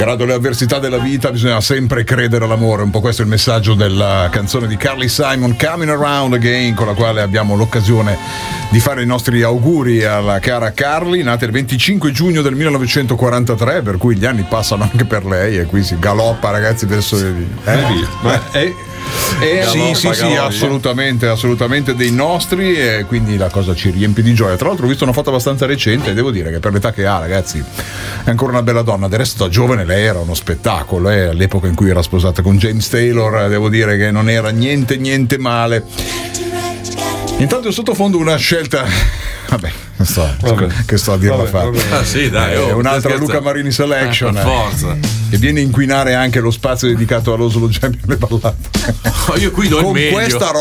malgrado le avversità della vita bisogna sempre credere all'amore. Un po' questo è il messaggio della canzone di Carly Simon, Coming Around Again, con la quale abbiamo l'occasione di fare i nostri auguri alla cara Carly, nata il 25 giugno del 1943, per cui gli anni passano anche per lei e qui si galoppa, ragazzi, verso sì, assolutamente dei nostri, e quindi la cosa ci riempie di gioia. Tra l'altro ho visto una foto abbastanza recente e devo dire che per l'età che ha, ragazzi, è ancora una bella donna. Del resto da giovane lei era uno spettacolo, all'epoca in cui era sposata con James Taylor, devo dire che non era niente male. Intanto in sottofondo una scelta, che sto a dirla fare. Sì, dai, un'altra Luca Marini Selection, forza. E viene a inquinare anche lo spazio dedicato allo slow jam e alle ballate. Io qui do il meglio. Questa